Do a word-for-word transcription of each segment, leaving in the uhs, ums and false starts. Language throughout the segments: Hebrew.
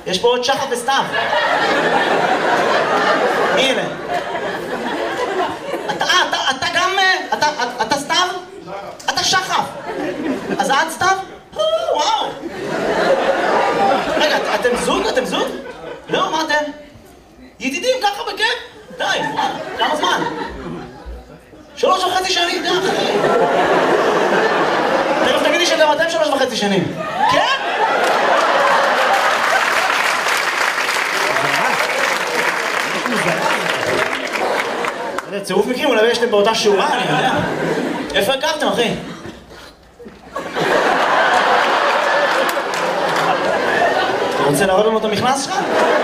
יש פה עוד שחף וסתיו. הנה. אתה, אתה, אתה גם, אתה, אתה סתיו? אתה שחף. אז את סתיו? וואו. רגע, אתם זוג? אתם זוג? לא, מה אתם? ידידים ככה בכיף? די, וואלה, כמה זמן? שלוש וחצי שנים, די. תכף תגידי שגם אתם שלוש וחצי שנים. כן? זה צירוף מקרים, אולי יש אתם באותה שורה, אני יודע. איפה הכרתם, אחי? אתה רוצה להראות לנו את המכנס שלך?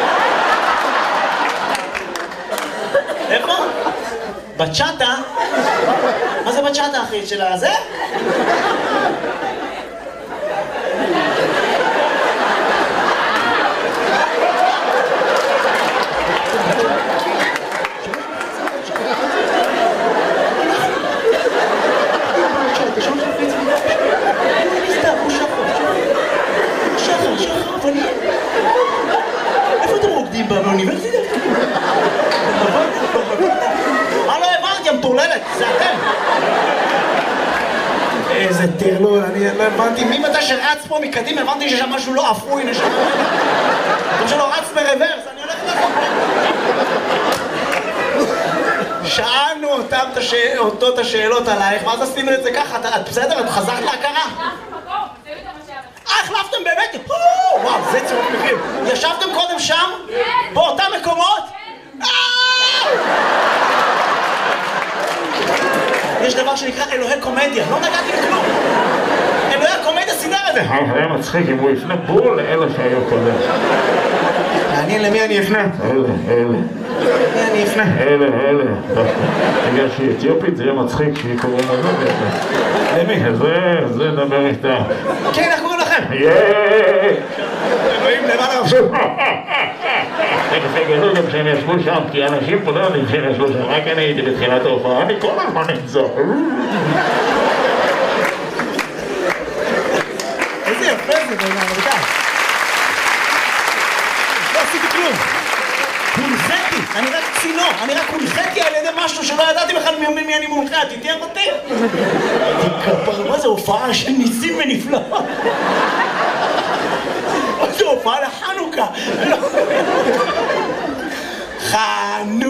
איפה? בצ'אטה? מה זה בצ'אטה, אחי? של הזה? איפה אתם רוקדים באוניברסיטה? מה לא הבנתי, המטורללת, זה אתם. איזה טרלול, אני לא הבנתי, מי מתי שרץ פה מקדים, הבנתי שיש שם משהו לא אפוי, נשמע. כמו שלא רץ ברוורס, אני הולך לעשות. שאלנו אותו את השאלות עלייך, ואז עשינו את זה ככה, את בסדר? את חזרת להכרה? אה, החלפתם באמת? וואו, זה צירוף מקרים. ישבתם קודם שם? באותם מקומות? יש דבר שנקרא אלוהי קומדיה, לא נגעתי בכלום. אלוהי הקומדיה סידר את זה. היה מצחיק אם הוא יפנה בול לאלה שהיו קודם. מעניין למי אני אפנה? אלה, אלה. למי אני אפנה? אלה, אלה. בגלל שהיא אתיופית זה יהיה מצחיק שהיא קוראים לזה. למי? זה, זה דבר איתה. כן, איך קוראים לכם? יאיי! אלוהים למעלה עכשיו. תכף יגלו גם שהם ישבו שם, כי אנשים פה לא יודעים שהם ישבו שם, רק אני הייתי בתחילת ההופעה, אני כל הזמן נמצא. איזה יפה זה בעיניי, רבותיי. לא עשיתי כלום. הונחיתי, אני רק צינור, אני רק הונחיתי על ידי משהו שלא ידעתי בכלל ממי אני מונחה, תתייך אותי. כפר, מה זה הופעה של ניסים ונפלאות? מה זה הופעה לחנוכה? חנוכה.